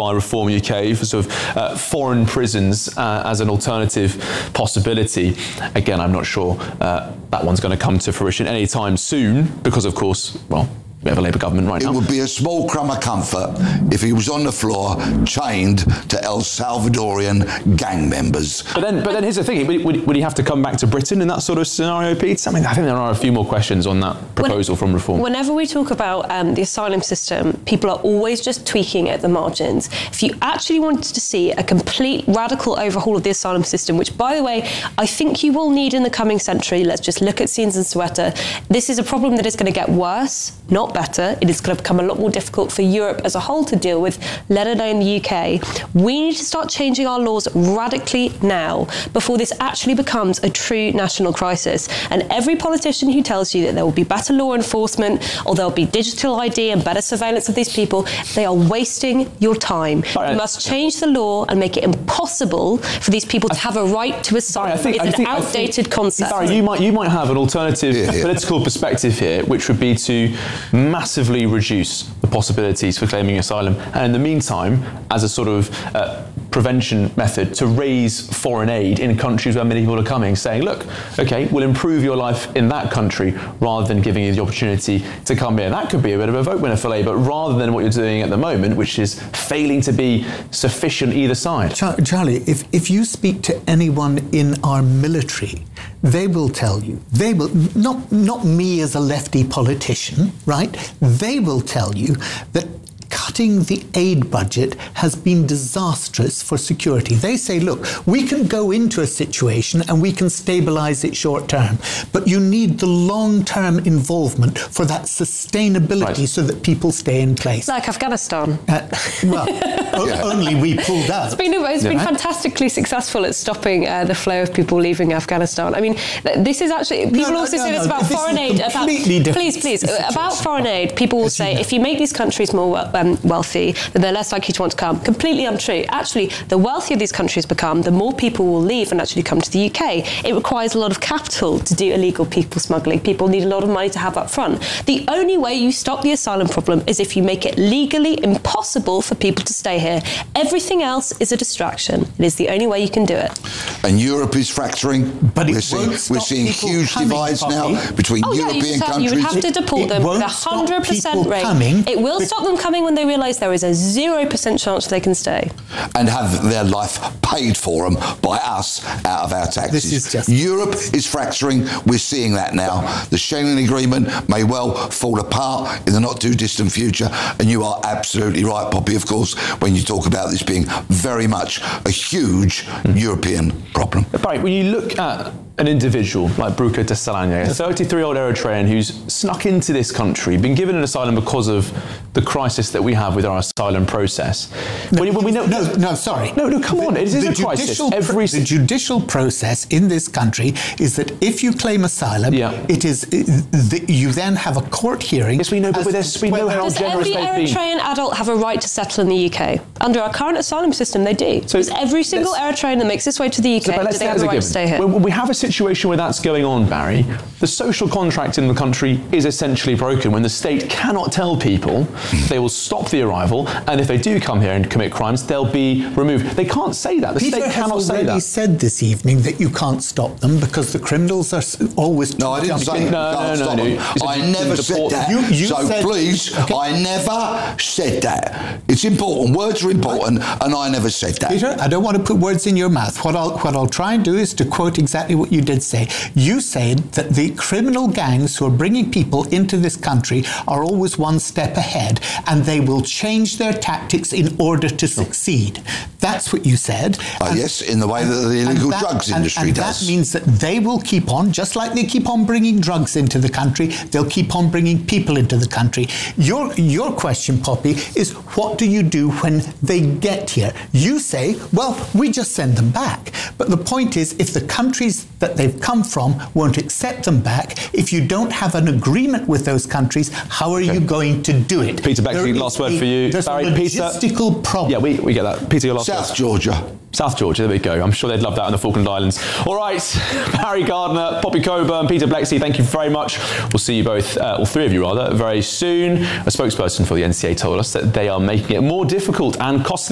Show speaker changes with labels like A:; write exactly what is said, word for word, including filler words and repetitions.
A: by Reform U K for sort of uh, foreign prisons uh, as an alternative possibility. Again, I'm not sure uh, that one's going to come to fruition anytime soon because, of course, well, we have a Labour government right
B: it
A: now.
B: It would be a small crumb of comfort if he was on the floor chained to El Salvadorian gang members.
A: But then, but then here's the thing, would, would, would he have to come back to Britain in that sort of scenario, Pete? I mean, I think there are a few more questions on that proposal when, from Reform.
C: Whenever we talk about um, the asylum system, people are always just tweaking at the margins. If you actually wanted to see a complete radical overhaul of the asylum system, which, by the way, I think you will need in the coming century, let's just look at scenes in Ceuta, this is a problem that is going to get worse, not better. It is going to become a lot more difficult for Europe as a whole to deal with, let alone the U K. We need to start changing our laws radically now before this actually becomes a true national crisis. And every politician who tells you that there will be better law enforcement or there'll be digital I D and better surveillance of these people, they are wasting your time. Right. You must change the law and make it impossible for these people to have a right to asylum. Sorry, I think, it's I think, an outdated I think, concept.
A: Sorry, you might, you might have an alternative
B: yeah, yeah.
A: political perspective here, which would be to massively reduce the possibilities for claiming asylum, and in the meantime, as a sort of uh, prevention method, to raise foreign aid in countries where many people are coming, saying, look, okay, we'll improve your life in that country rather than giving you the opportunity to come here. That could be a bit of a vote winner for Labour, rather than what you're doing at the moment, which is failing to be sufficient either side.
D: Char- Charlie, if, if you speak to anyone in our military, they will tell you, they will, not, not me as a lefty politician, right? They will tell you that cutting the aid budget has been disastrous for security. They say, look, we can go into a situation and we can stabilise it short term, but you need the long-term involvement for that sustainability right. so that people stay in place.
C: Like Afghanistan. Uh,
D: well, yeah. only we pulled out.
C: It's been, it's been yeah. fantastically successful at stopping uh, the flow of people leaving Afghanistan. I mean, this is actually, people no, no,
D: no,
C: also say
D: no,
C: this about
D: this
C: foreign aid. About, please, please, about foreign aid, people will say, if you make these countries more um, wealthy, then they're less likely to want to come. Completely untrue. Actually, the wealthier these countries become, the more people will leave and actually come to the U K. It requires a lot of capital to do illegal people smuggling. People need a lot of money to have up front. The only way you stop the asylum problem is if you make it legally impossible for people to stay here. Everything else is a distraction. It is the only way you can do it.
B: And Europe is fracturing.
D: But it
B: we're seeing,
D: won't
B: we're seeing huge divides now between
C: oh,
B: European
C: yeah, you have,
B: countries.
C: You would have to deport
D: it,
C: them
D: it
C: with a one hundred percent rate.
D: Coming,
C: it will stop them coming when they realise there is a zero percent chance they can stay.
B: And have their life paid for them by us out of our taxes.
D: This is just
B: Europe is fracturing. We're seeing that now. The Schengen Agreement may well fall apart in the not too distant future. And you are absolutely right, Poppy, of course, when you talk about this being very much a huge mm. European problem.
A: Right, when you look at an individual like Bruca de Salanya, a thirty-three-year-old Eritrean who's snuck into this country, been given an asylum because of the crisis that we have with our asylum process.
D: No,
A: when, when we know,
D: no, no, sorry.
A: No, no, come
D: the,
A: on, it is a crisis. Every
D: the judicial process in this country is that if you claim asylum, yeah. it is it, the, you then have a court hearing.
A: Yes, we know, but this, we know how
C: does
A: generous
C: every Eritrean adult have a right to settle in the U K? Under our current asylum system, they do. So does every single Eritrean that makes its way to the U K,
A: so,
C: do they have a right to stay here?
A: When we have a situation where that's going on, Barry, the social contract in the country is essentially broken when the state cannot tell people they will stop the arrival, and if they do come here and commit crimes, they'll be removed. They can't say that. The
D: Peter
A: state cannot say that.
D: Peter has already said this evening that you can't stop them because the criminals are always...
B: No, I didn't say you
A: no,
B: can't
A: no,
B: stop
A: no,
B: them.
A: no.
B: I never said that.
D: You, you
B: so
D: said,
B: please,
D: okay.
B: I never said that. It's important. Words are important, and I never said that.
D: Peter, I don't want to put words in your mouth. What I'll, what I'll try and do is to quote exactly what you did say. You said that the criminal gangs who are bringing people into this country are always one step ahead, and they will change their tactics in order to succeed. That's what you said.
B: Uh,
D: and,
B: yes, in the way that the illegal
D: that,
B: drugs
D: and,
B: industry
D: and
B: does.
D: That means that they will keep on, just like they keep on bringing drugs into the country, they'll keep on bringing people into the country. Your, your question, Poppy, is what do you do when they get here? You say, well, we just send them back. But the point is, if the countries that they've come from won't accept them back, if you don't have an agreement with those countries, how are okay. you going to do it?
A: Peter Bexley, last word for you.
D: There's
A: Barry,
D: a logistical
A: Peter,
D: problem.
A: Yeah, we, we get that. Peter, your last
B: South
A: word.
B: Georgia.
A: South Georgia, there we go. I'm sure they'd love that on the Falkland Islands. All right, Barry Gardiner, Poppy Coburn, Peter Blexley, thank you very much. We'll see you both, uh, all three of you rather, very soon. A spokesperson for the N C A told us that they are making it more difficult and costly